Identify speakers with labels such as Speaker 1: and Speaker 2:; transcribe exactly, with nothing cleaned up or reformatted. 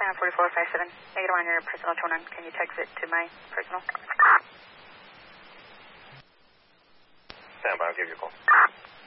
Speaker 1: uh, forty-four fifty-seven. Negative on your personal tone. Can you text it to my personal?
Speaker 2: Stand by, I'll give you a call.